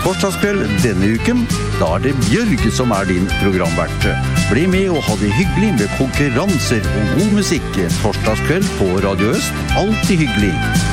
Torsdagskveld denne uken, da det Bjørg som din programvert. Bli med og ha det hyggelig med konkurranser og god musikk. Torsdagskveld på Radio Øst, alltid hyggelig.